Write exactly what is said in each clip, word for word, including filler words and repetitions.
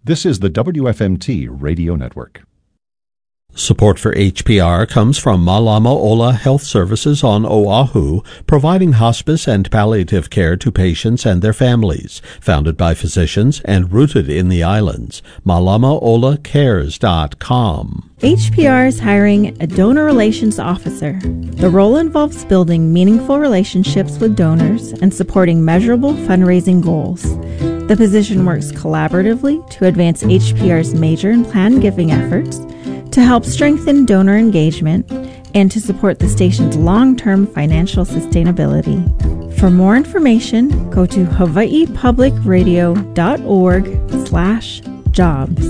This is the W F M T Radio Network. Support for H P R comes from Malama Ola Health Services on Oahu, providing hospice and palliative care to patients and their families. Founded by physicians and rooted in the islands. malama ola cares dot com. H P R is hiring a donor relations officer. The role involves building meaningful relationships with donors and supporting measurable fundraising goals. The position works collaboratively to advance H P R's major and planned giving efforts, to help strengthen donor engagement, and to support the station's long-term financial sustainability. For more information, go to hawaii public radio dot org slash jobs.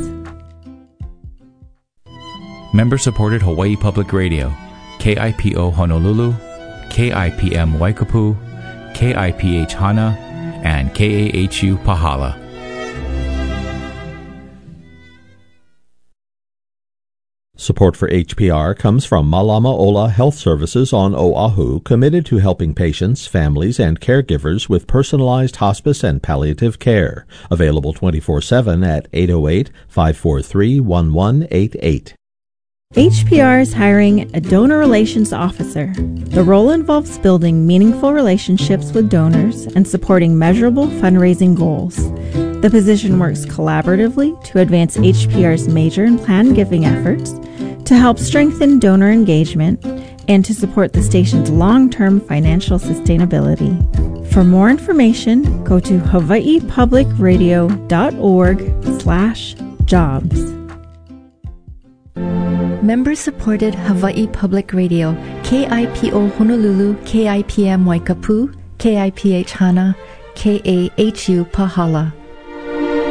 Member-supported Hawaii Public Radio, K I P O Honolulu, K I P M Waikapu, K I P H Hana, and K A H U Pahala. Support for H P R comes from Malama Ola Health Services on Oahu, committed to helping patients, families, and caregivers with personalized hospice and palliative care. Available twenty-four seven at eight oh eight, five four three, one one eight eight. H P R is hiring a donor relations officer. The role involves building meaningful relationships with donors and supporting measurable fundraising goals. The position works collaboratively to advance H P R's major and planned giving efforts, to help strengthen donor engagement, and to support the station's long-term financial sustainability. For more information, go to hawaii public radio dot org slash jobs. Member-supported Hawaii Public Radio, K I P O Honolulu, K I P M Waikapu, K I P H Hana, K A H U Pahala.